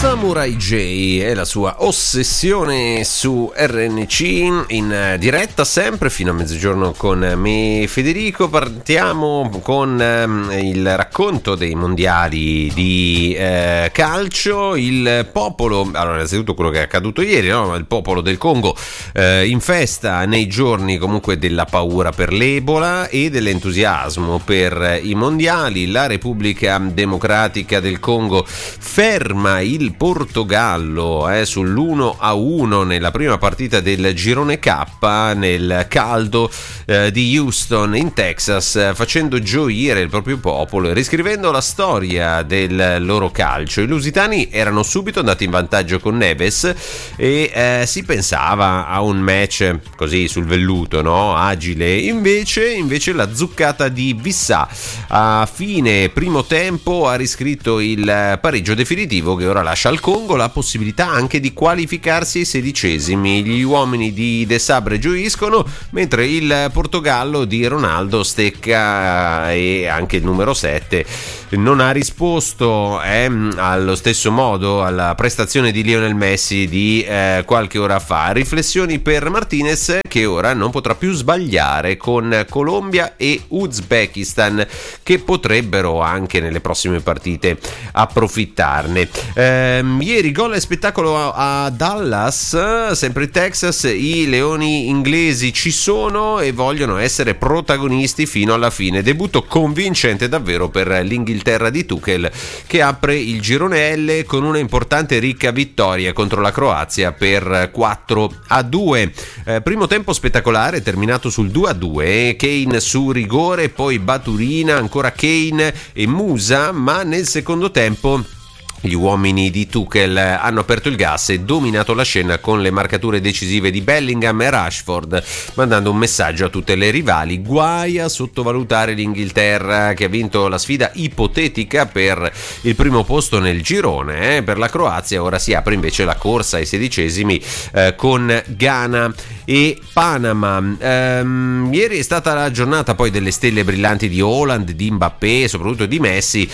Samurai J e la sua ossessione su RNC in diretta sempre fino a mezzogiorno con me Federico. Partiamo con il racconto dei mondiali di calcio. Il popolo, allora innanzitutto quello che è accaduto ieri, no? Il popolo del Congo in festa nei giorni comunque della paura per l'Ebola e dell'entusiasmo per i mondiali. La Repubblica Democratica del Congo ferma il Portogallo sull'1-1 nella prima partita del girone K nel caldo di Houston in Texas, facendo gioire il proprio popolo e riscrivendo la storia del loro calcio. I lusitani erano subito andati in vantaggio con Neves e si pensava a un match così sul velluto, no? Agile. Invece la zuccata di Vissà a fine primo tempo ha riscritto il pareggio definitivo che ora lascia al Congo la possibilità anche di qualificarsi ai 16esimi. Gli uomini di De Sabre gioiscono mentre il Portogallo di Ronaldo stecca e anche il numero 7 non ha risposto allo stesso modo alla prestazione di Lionel Messi di qualche ora fa. Riflessioni per Martinez che ora non potrà più sbagliare con Colombia e Uzbekistan che potrebbero anche nelle prossime partite approfittarne. Ieri gol e spettacolo a Dallas, sempre in Texas. I leoni inglesi ci sono e vogliono essere protagonisti fino alla fine. Debutto convincente davvero per l'Inghilterra di Tuchel che apre il girone L con una importante e ricca vittoria contro la Croazia per 4-2. Primo tempo spettacolare terminato sul 2-2. Kane su rigore, poi Baturina, ancora Kane e Musa, ma nel secondo tempo gli uomini di Tuchel hanno aperto il gas e dominato la scena con le marcature decisive di Bellingham e Rashford, mandando un messaggio a tutte le rivali: guai a sottovalutare l'Inghilterra che ha vinto la sfida ipotetica per il primo posto nel girone. Per la Croazia ora si apre invece la corsa ai 16esimi con Ghana e Panama. Ieri è stata la giornata poi delle stelle brillanti di Haaland, di Mbappé, soprattutto di Messi.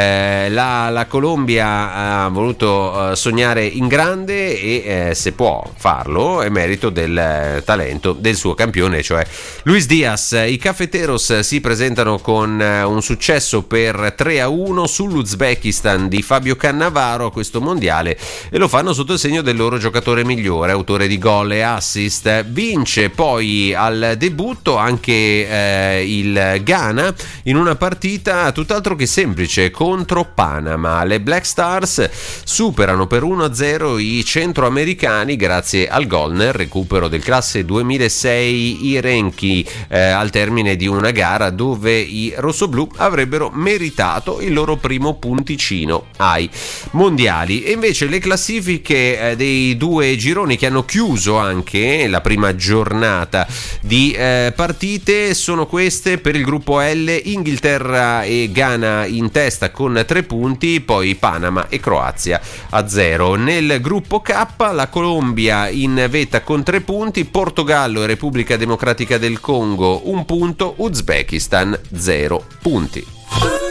La Colombia ha voluto sognare in grande e se può farlo è merito del talento del suo campione, cioè Luis Diaz. I Cafeteros si presentano con un successo per 3-1 sull'Uzbekistan di Fabio Cannavaro a questo mondiale e lo fanno sotto il segno del loro giocatore migliore, autore di gol e assist. Vince poi al debutto anche il Ghana in una partita tutt'altro che semplice contro Panama. Le Black Stars superano per 1-0 i centroamericani grazie al gol nel recupero del classe 2006 Irenchi al termine di una gara dove i rossoblù avrebbero meritato il loro primo punticino ai mondiali. E invece le classifiche dei due gironi che hanno chiuso anche la prima giornata di partite sono queste: per il gruppo L Inghilterra e Ghana in testa con 3 punti, poi Panama e Croazia a 0. Nel gruppo K la Colombia in vetta con 3 punti, Portogallo e Repubblica Democratica del Congo 1 punto, Uzbekistan 0 punti.